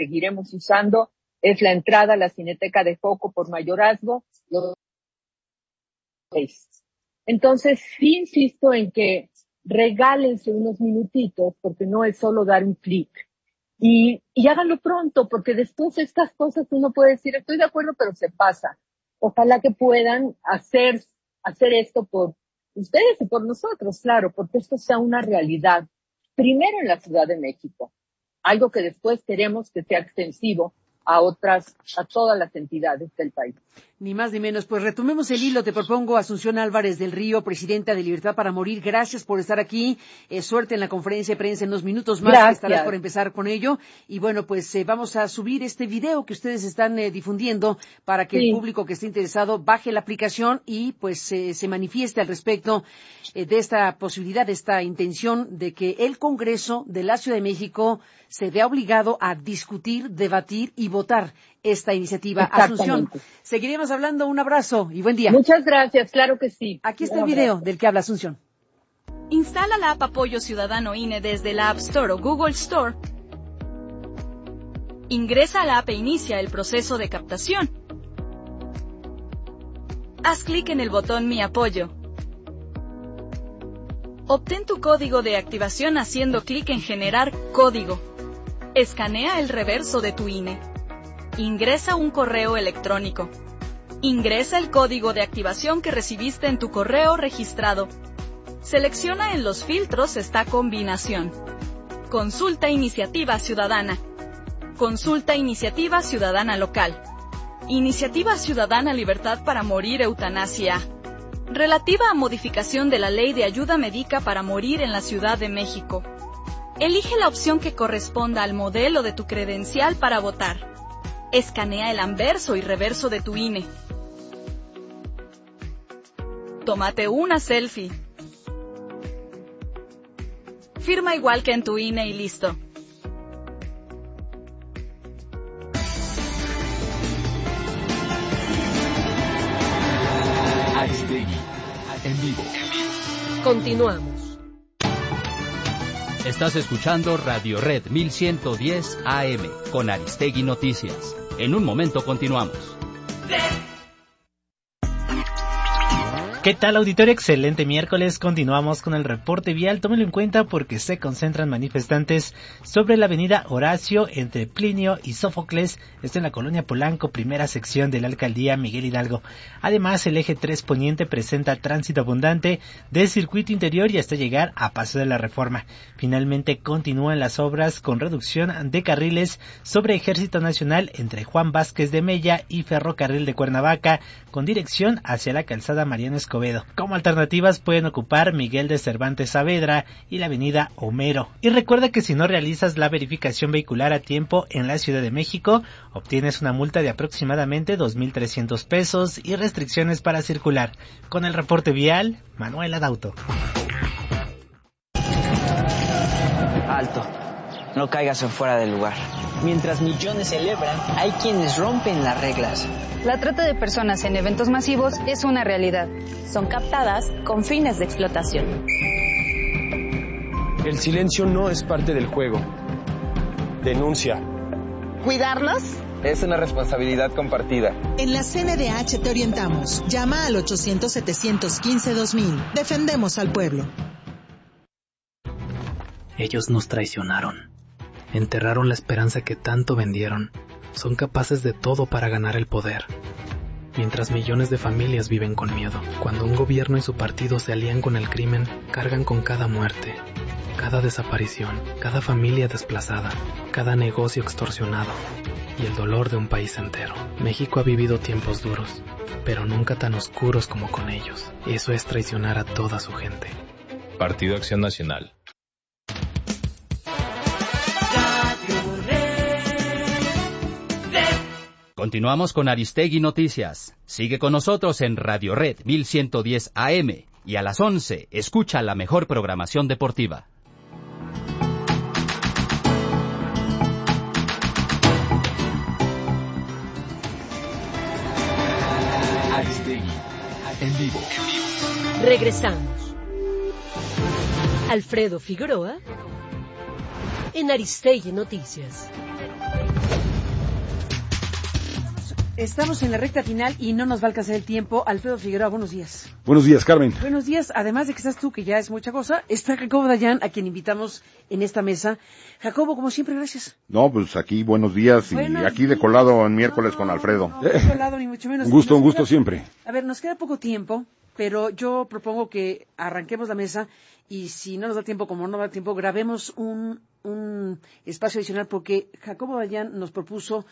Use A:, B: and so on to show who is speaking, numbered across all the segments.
A: seguiremos usando es la entrada a la Cineteca de Joco por mayorazgo. Entonces, sí insisto en que regálense unos minutitos, porque no es solo dar un clic. Y háganlo pronto, porque después estas cosas uno puede decir, estoy de acuerdo, pero se pasa. Ojalá que puedan hacer esto por ustedes y por nosotros, claro, porque esto sea una realidad. Primero en la Ciudad de México, algo que después queremos que sea extensivo a todas las entidades del país.
B: Ni más ni menos. Pues retomemos el hilo. Te propongo Asunción Álvarez del Río, presidenta de Libertad para Morir. Gracias por estar aquí. Suerte en la conferencia de prensa en unos minutos más.
A: Gracias.
B: Estarás por empezar con ello. Y bueno, pues vamos a subir este video que ustedes están difundiendo para que el público que esté interesado baje la aplicación y pues se manifieste al respecto de esta posibilidad, de esta intención de que el Congreso de la Ciudad de México se vea obligado a discutir, debatir y votar esta iniciativa. Asunción, seguiremos hablando. Un abrazo y buen día.
A: Muchas gracias, claro que sí.
B: Aquí está el video del que habla Asunción.
C: Instala la app Apoyo Ciudadano INE desde la App Store o Google Store. Ingresa a la app e inicia el proceso de captación. Haz clic en el botón Mi Apoyo. Obtén tu código de activación haciendo clic en Generar código. Escanea el reverso de tu INE. Ingresa un correo electrónico. Ingresa el código de activación que recibiste en tu correo registrado. Selecciona en los filtros esta combinación. Consulta Iniciativa Ciudadana. Consulta Iniciativa Ciudadana Local. Iniciativa Ciudadana Libertad para Morir Eutanasia. Relativa a modificación de la Ley de Ayuda Médica para Morir en la Ciudad de México. Elige la opción que corresponda al modelo de tu credencial para votar. Escanea el anverso y reverso de tu INE. Tómate una selfie. Firma igual que en tu INE y listo.
D: Aristegui, en vivo.
E: Continuamos.
D: Estás escuchando Radio Red 1110 AM con Aristegui Noticias. En un momento continuamos.
F: ¿Qué tal, auditorio? Excelente miércoles. Continuamos con el reporte vial. Tómelo en cuenta porque se concentran manifestantes sobre la avenida Horacio entre Plinio y Sófocles. Esto en la colonia Polanco, primera sección de la alcaldía Miguel Hidalgo. Además, el eje 3 poniente presenta tránsito abundante de circuito interior y hasta llegar a Paso de la Reforma. Finalmente, continúan las obras con reducción de carriles sobre Ejército Nacional entre Juan Vázquez de Mella y Ferrocarril de Cuernavaca, con dirección hacia la calzada Mariano Escobedo. Como alternativas pueden ocupar Miguel de Cervantes Saavedra y la avenida Homero. Y recuerda que si no realizas la verificación vehicular a tiempo en la Ciudad de México, obtienes una multa de aproximadamente 2,300 pesos y restricciones para circular. Con el reporte vial, Manuel Adauto.
G: Alto, no caigas en fuera del lugar. Mientras millones celebran, hay quienes rompen las reglas.
H: La trata de personas en eventos masivos es una realidad.
I: Son captadas con fines de explotación.
J: El silencio no es parte del juego. Denuncia.
K: ¿Cuidarlos?
L: Es una responsabilidad compartida.
K: En la CNDH te orientamos. Llama al 800-715-2000. Defendemos al pueblo.
M: Ellos nos traicionaron. Enterraron la esperanza que tanto vendieron. Son capaces de todo para ganar el poder. Mientras millones de familias viven con miedo. Cuando un gobierno y su partido se alían con el crimen, cargan con cada muerte, cada desaparición, cada familia desplazada, cada negocio extorsionado y el dolor de un país entero. México ha vivido tiempos duros, pero nunca tan oscuros como con ellos. Eso es traicionar a toda su gente.
N: Partido Acción Nacional.
D: Continuamos con Aristegui Noticias. Sigue con nosotros en Radio Red 1110 AM y a las 11 escucha la mejor programación deportiva.
E: Aristegui, en vivo. Regresamos. Alfredo Figueroa en Aristegui Noticias.
B: Estamos en la recta final y no nos va a alcanzar el tiempo. Alfredo Figueroa, buenos días.
O: Buenos días, Carmen.
B: Buenos días. Además de que estás tú, que ya es mucha cosa, está Jacobo Dayan, a quien invitamos en esta mesa. Jacobo, como siempre, gracias.
O: No, pues aquí buenos días y aquí de colado en miércoles con Alfredo.
B: No, de colado ni mucho menos.
O: Un gusto siempre.
B: A ver, nos queda poco tiempo, pero yo propongo que arranquemos la mesa y si no nos da tiempo, como no da tiempo, grabemos un espacio adicional porque Jacobo Dayan nos propuso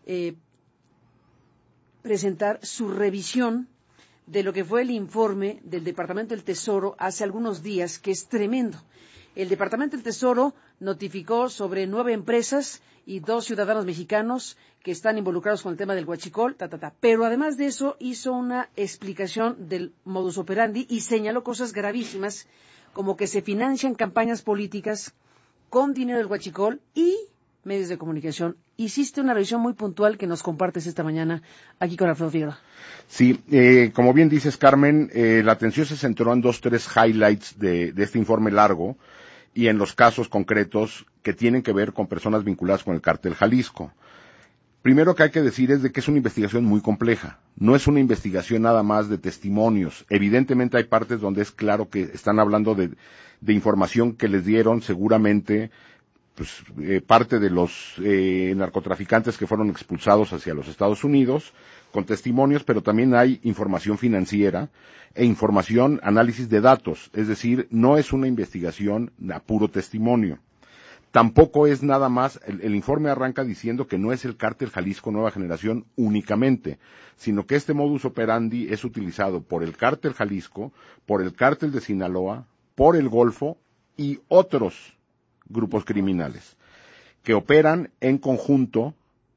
B: presentar su revisión de lo que fue el informe del Departamento del Tesoro hace algunos días, que es tremendo. El Departamento del Tesoro notificó sobre 9 empresas y 2 ciudadanos mexicanos que están involucrados con el tema del huachicol, pero además de eso hizo una explicación del modus operandi y señaló cosas gravísimas, como que se financian campañas políticas con dinero del huachicol y medios de comunicación. Hiciste una revisión muy puntual que nos compartes esta mañana aquí con Alfredo Figueroa.
O: Sí, como bien dices, Carmen, la atención se centró en 3 highlights de este informe largo y en los casos concretos que tienen que ver con personas vinculadas con el cártel Jalisco. Primero que hay que decir es de que es una investigación muy compleja. No es una investigación nada más de testimonios. Evidentemente hay partes donde es claro que están hablando de información que les dieron seguramente parte de los narcotraficantes que fueron expulsados hacia los Estados Unidos, con testimonios, pero también hay información financiera e información, análisis de datos. Es decir, no es una investigación a puro testimonio. Tampoco es nada más, el informe arranca diciendo que no es el cártel Jalisco Nueva Generación únicamente, sino que este modus operandi es utilizado por el cártel Jalisco, por el cártel de Sinaloa, por el Golfo y otros grupos criminales que operan en conjunto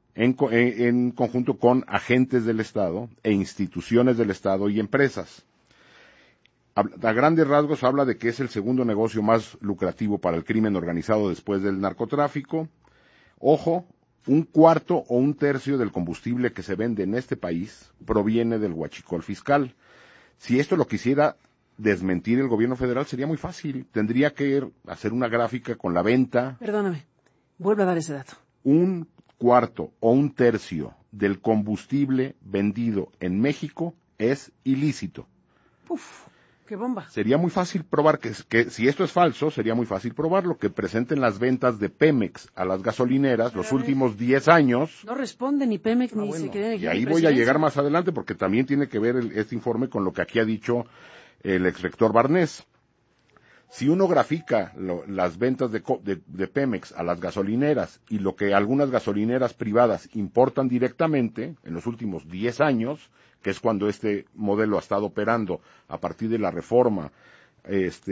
O: con agentes del Estado e instituciones del Estado y empresas. A grandes rasgos habla de que es el segundo negocio más lucrativo para el crimen organizado después del narcotráfico. Ojo, 1/4 o 1/3 del combustible que se vende en este país proviene del huachicol fiscal. Si esto lo quisiera desmentir el gobierno federal sería muy fácil. Tendría que hacer una gráfica con la venta.
B: Perdóname, vuelve a dar ese dato.
O: 1/4 o 1/3 del combustible vendido en México es ilícito.
B: Uf, qué bomba.
O: Sería muy fácil probar que si esto es falso, sería muy fácil probarlo, que presenten las ventas de Pemex a las gasolineras los últimos 10 años.
B: No responde ni Pemex ni Secretaría de
O: Y ahí voy a llegar más adelante porque también tiene que ver este informe con lo que aquí ha dicho el exrector Barnés. Si uno grafica las ventas de Pemex a las gasolineras y lo que algunas gasolineras privadas importan directamente en los últimos 10 años, que es cuando este modelo ha estado operando a partir de la reforma a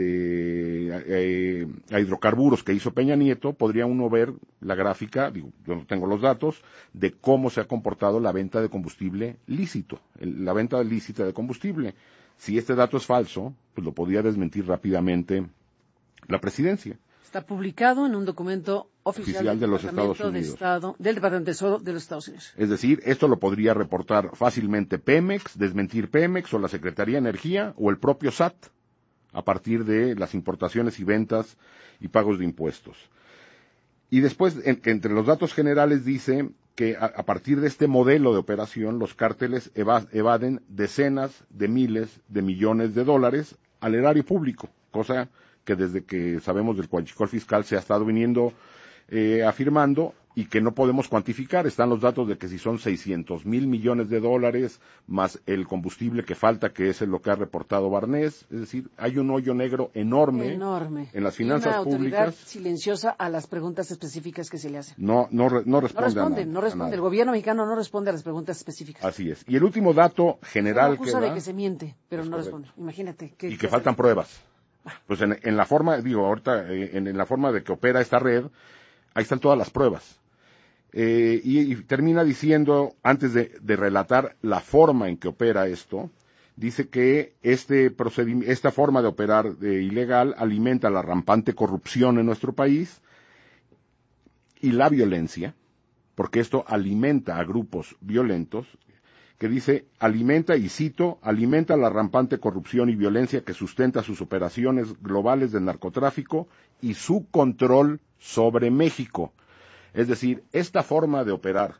O: hidrocarburos que hizo Peña Nieto, podría uno ver la gráfica, yo no tengo los datos, de cómo se ha comportado la venta de combustible lícito, la venta lícita de combustible. Si este dato es falso, pues lo podría desmentir rápidamente la presidencia.
B: Está publicado en un documento oficial
O: de los Estados Unidos.
B: Del Departamento de Tesoro de los Estados Unidos.
O: Es decir, esto lo podría reportar fácilmente Pemex, desmentir Pemex o la Secretaría de Energía o el propio SAT a partir de las importaciones y ventas y pagos de impuestos. Y después, entre los datos generales dice que a partir de este modelo de operación, los cárteles evaden decenas de miles de millones de dólares al erario público, cosa que desde que sabemos del huachicol fiscal se ha estado viniendo afirmando y que no podemos cuantificar. Están los datos de que si son 600,000 millones de dólares más el combustible que falta, que es lo que ha reportado Barnés. Es decir, hay un hoyo negro enorme en las finanzas públicas.
B: Una autoridad silenciosa a las preguntas específicas que se le hacen.
O: No responde.
B: No responde. El gobierno mexicano no responde a las preguntas específicas.
O: Así es. Y el último dato general
B: que da, de que se miente, pero no responde. Imagínate.
O: Y que faltan pruebas. Pues en la forma, ahorita, en la forma de que opera esta red, ahí están todas las pruebas. Y termina diciendo, antes de relatar la forma en que opera esto, dice que esta forma de operar ilegal alimenta la rampante corrupción en nuestro país y la violencia, porque esto alimenta a grupos violentos, que dice, alimenta, y cito, alimenta la rampante corrupción y violencia que sustenta sus operaciones globales del narcotráfico y su control sobre México. Es decir, esta forma de operar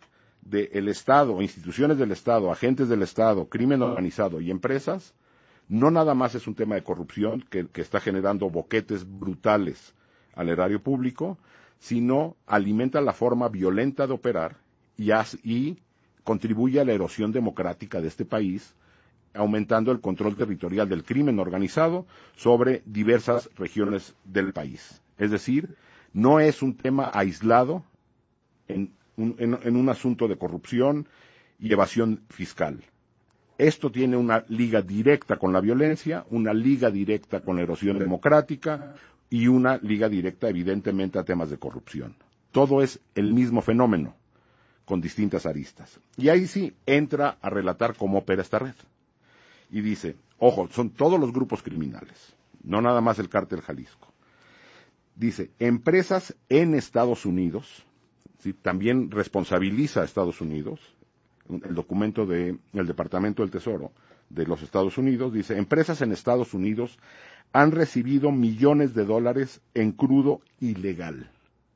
O: del Estado, instituciones del Estado, agentes del Estado, crimen organizado y empresas, no nada más es un tema de corrupción que está generando boquetes brutales al erario público, sino alimenta la forma violenta de operar y contribuye a la erosión democrática de este país, aumentando el control territorial del crimen organizado sobre diversas regiones del país. Es decir, no es un tema aislado en un asunto de corrupción y evasión fiscal. Esto tiene una liga directa con la violencia, una liga directa con la erosión democrática y una liga directa, evidentemente, a temas de corrupción. Todo es el mismo fenómeno, con distintas aristas. Y ahí sí entra a relatar cómo opera esta red. Y dice, ojo, son todos los grupos criminales, no nada más el Cártel Jalisco. Dice, empresas en Estados Unidos, ¿sí? También responsabiliza a Estados Unidos, el documento del Departamento del Tesoro de los Estados Unidos, dice, empresas en Estados Unidos han recibido millones de dólares en crudo ilegal.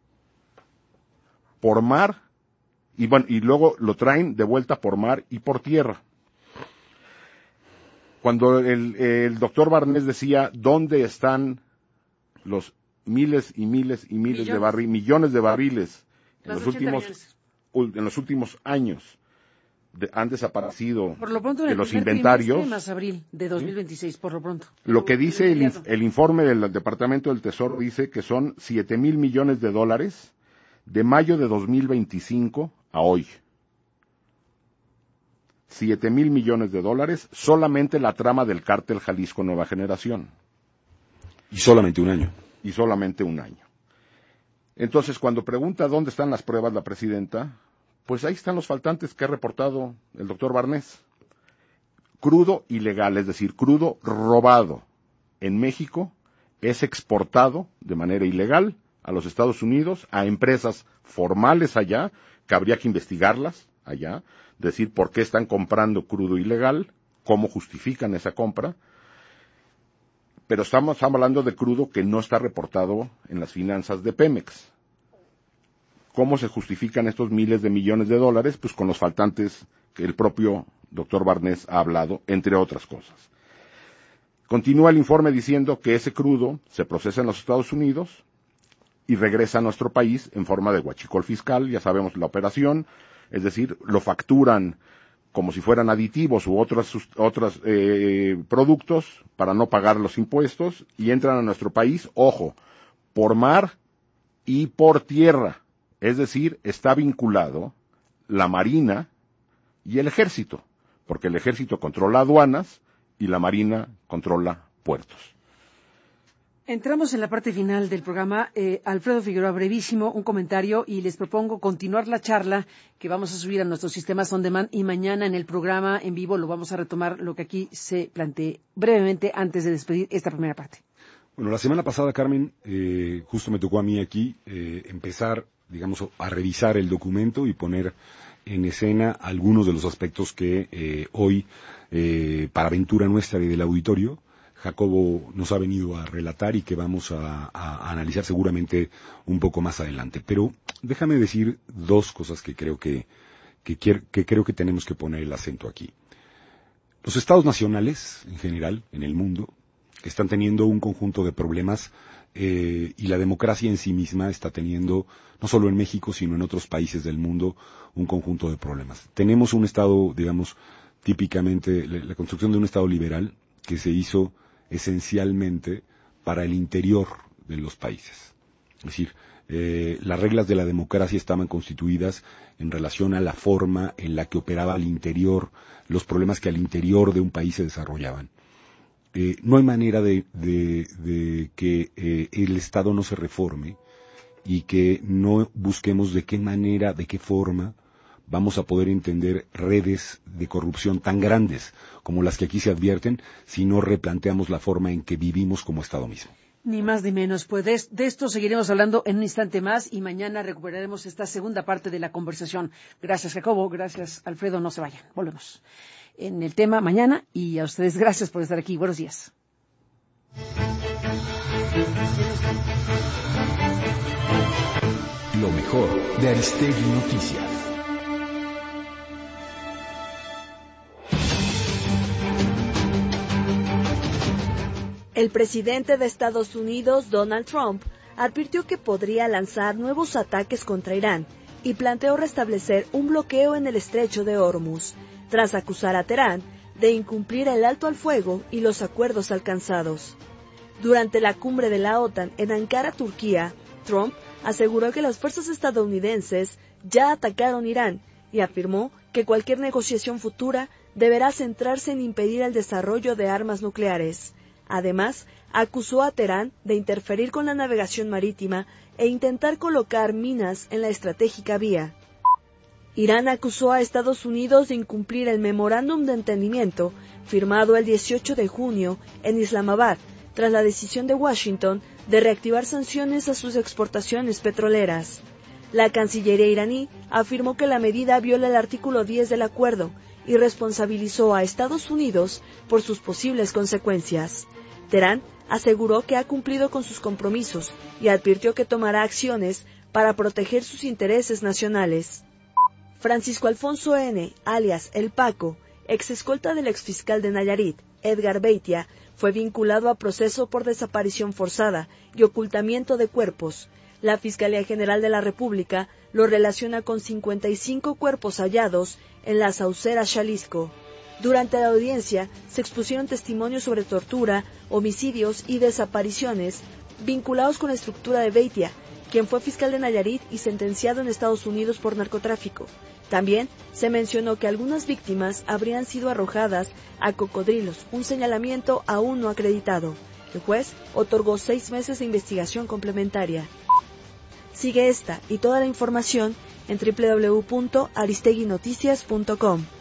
O: Por mar, y luego lo traen de vuelta por mar y por tierra. Cuando el doctor Barnés decía, ¿dónde están los miles y miles y miles de barriles, millones de barriles en los últimos años? Han desaparecido
B: por lo pronto,
O: de los inventarios.
B: Más abril de 2026, ¿sí? Por lo pronto.
O: Lo que dice el informe del Departamento del Tesoro dice que son 7,000 millones de dólares de mayo de 2025 a hoy. 7,000 millones de dólares, solamente la trama del Cártel Jalisco Nueva Generación.
P: Y solamente un año.
O: Y solamente un año. Entonces, cuando pregunta dónde están las pruebas la presidenta, pues ahí están los faltantes que ha reportado el doctor Barnés. Crudo ilegal, es decir, crudo robado en México, es exportado de manera ilegal a los Estados Unidos, a empresas formales allá, que habría que investigarlas allá, decir por qué están comprando crudo ilegal, cómo justifican esa compra, pero estamos hablando de crudo que no está reportado en las finanzas de Pemex. ¿Cómo se justifican estos miles de millones de dólares? Pues con los faltantes que el propio doctor Barnés ha hablado, entre otras cosas. Continúa el informe diciendo que ese crudo se procesa en los Estados Unidos y regresa a nuestro país en forma de huachicol fiscal, ya sabemos la operación, es decir, lo facturan como si fueran aditivos u otros productos para no pagar los impuestos y entran a nuestro país, ojo, por mar y por tierra. Es decir, está vinculado la Marina y el Ejército, porque el Ejército controla aduanas y la Marina controla puertos.
B: Entramos en la parte final del programa. Alfredo Figueroa, brevísimo, un comentario y les propongo continuar la charla que vamos a subir a nuestros sistemas on demand y mañana en el programa en vivo lo vamos a retomar lo que aquí se planteé brevemente antes de despedir esta primera parte.
P: Bueno, la semana pasada, Carmen, justo me tocó a mí aquí empezar, digamos, a revisar el documento y poner en escena algunos de los aspectos que hoy, para aventura nuestra y del auditorio, Jacobo nos ha venido a relatar y que vamos a analizar seguramente un poco más adelante. Pero déjame decir dos cosas que creo que creo que tenemos que poner el acento aquí. Los estados nacionales, en general, en el mundo, están teniendo un conjunto de problemas y la democracia en sí misma está teniendo, no solo en México, sino en otros países del mundo, un conjunto de problemas. Tenemos un estado, digamos, típicamente, la construcción de un estado liberal que se hizo esencialmente para el interior de los países. Es decir, las reglas de la democracia estaban constituidas en relación a la forma en la que operaba al interior, los problemas que al interior de un país se desarrollaban. No hay manera de que el Estado no se reforme y que no busquemos de qué manera, de qué forma vamos a poder entender redes de corrupción tan grandes como las que aquí se advierten si no replanteamos la forma en que vivimos como Estado mismo.
B: Ni más ni menos. Pues de esto seguiremos hablando en un instante más y mañana recuperaremos esta segunda parte de la conversación. Gracias, Jacobo. Gracias, Alfredo. No se vayan. Volvemos en el tema mañana y a ustedes gracias por estar aquí. Buenos días.
E: Lo mejor de Aristegui Noticias.
Q: El presidente de Estados Unidos, Donald Trump, advirtió que podría lanzar nuevos ataques contra Irán y planteó restablecer un bloqueo en el estrecho de Hormuz, tras acusar a Teherán de incumplir el alto al fuego y los acuerdos alcanzados. Durante la cumbre de la OTAN en Ankara, Turquía, Trump aseguró que las fuerzas estadounidenses ya atacaron Irán y afirmó que cualquier negociación futura deberá centrarse en impedir el desarrollo de armas nucleares. Además, acusó a Teherán de interferir con la navegación marítima e intentar colocar minas en la estratégica vía. Irán acusó a Estados Unidos de incumplir el memorándum de entendimiento firmado el 18 de junio en Islamabad, tras la decisión de Washington de reactivar sanciones a sus exportaciones petroleras. La Cancillería iraní afirmó que la medida viola el artículo 10 del acuerdo y responsabilizó a Estados Unidos por sus posibles consecuencias. Teherán aseguró que ha cumplido con sus compromisos y advirtió que tomará acciones para proteger sus intereses nacionales. Francisco Alfonso N., alias El Paco, ex escolta del exfiscal de Nayarit, Edgar Beitia, fue vinculado a proceso por desaparición forzada y ocultamiento de cuerpos. La Fiscalía General de la República lo relaciona con 55 cuerpos hallados en la Saucera, Jalisco. Durante la audiencia se expusieron testimonios sobre tortura, homicidios y desapariciones vinculados con la estructura de Beitia, quien fue fiscal de Nayarit y sentenciado en Estados Unidos por narcotráfico. También se mencionó que algunas víctimas habrían sido arrojadas a cocodrilos, un señalamiento aún no acreditado. El juez otorgó 6 meses de investigación complementaria. Sigue esta y toda la información en www.aristeguinoticias.com.